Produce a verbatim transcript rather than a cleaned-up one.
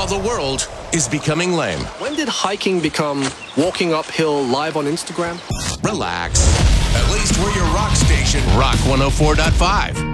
while the world is becoming lame. When did hiking become walking uphill live on Instagram? Relax. At least we're your rock station, Rock one oh four point five.